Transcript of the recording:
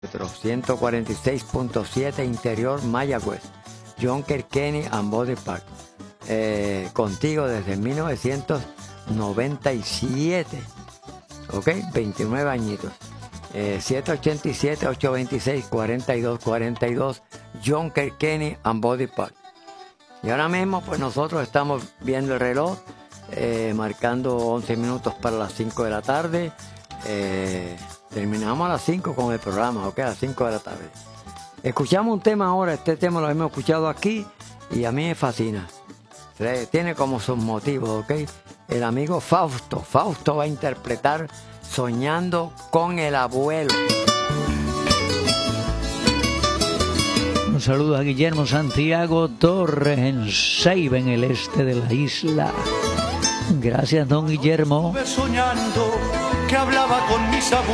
146.7 Interior Mayagüez, Jonker Kenny and Body Park. Contigo desde 1997. Ok, 29 añitos. 787-826-4242, Jonker Kenny and Body Park. Y ahora mismo pues nosotros estamos viendo el reloj, marcando 11 minutos para las 5 de la tarde. Terminamos a las 5 con el programa, ok, a las 5 de la tarde. Escuchamos un tema ahora, este tema lo hemos escuchado aquí y a mí me fascina. Tiene como sus motivos, ok. El amigo Fausto va a interpretar Soñando con el Abuelo. Un saludo a Guillermo Santiago Torres en Ceiba, en el este de la isla. Gracias, don Guillermo. Soñando que hablaba con mis abuelos.